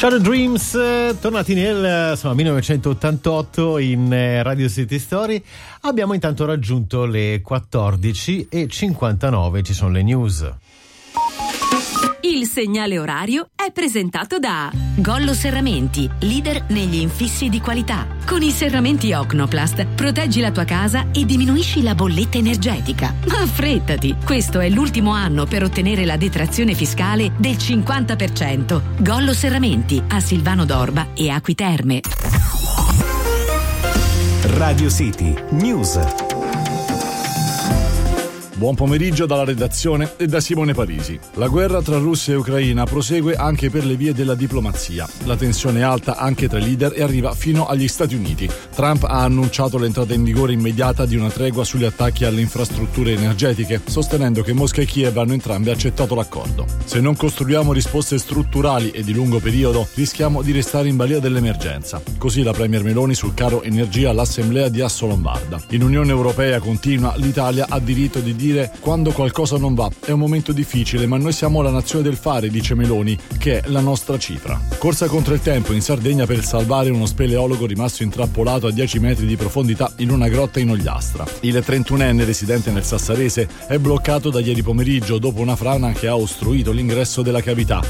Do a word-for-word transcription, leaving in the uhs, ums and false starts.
Shadow Dreams, tornati nel insomma, millenovecentottantotto in eh, Radio City Story. Abbiamo intanto raggiunto le quattordici e cinquantanove, ci sono le news. Il segnale orario è presentato da Gollo Serramenti, leader negli infissi di qualità. Con i serramenti Ocnoplast proteggi la tua casa e diminuisci la bolletta energetica. Ma affrettati, questo è l'ultimo anno per ottenere la detrazione fiscale del cinquanta per cento. Gollo Serramenti a Silvano d'Orba e Acqui Terme. Radio City News. Buon pomeriggio dalla redazione e da Simone Parisi. La guerra tra Russia e Ucraina prosegue anche per le vie della diplomazia. La tensione è alta anche tra i leader e arriva fino agli Stati Uniti. Trump ha annunciato l'entrata in vigore immediata di una tregua sugli attacchi alle infrastrutture energetiche, sostenendo che Mosca e Kiev hanno entrambi accettato l'accordo. Se non costruiamo risposte strutturali e di lungo periodo, rischiamo di restare in balia dell'emergenza. Così la Premier Meloni sul caro energia all'Assemblea di Assolombarda. In Unione Europea, continua, l'Italia ha diritto di dire quando qualcosa non va. È un momento difficile, ma noi siamo la nazione del fare, dice Meloni, che è la nostra cifra. Corsa contro il tempo in Sardegna per salvare uno speleologo rimasto intrappolato a dieci metri di profondità in una grotta in Ogliastra. Il trentunenne residente nel Sassarese è bloccato da ieri pomeriggio dopo una frana che ha ostruito l'ingresso della cavità.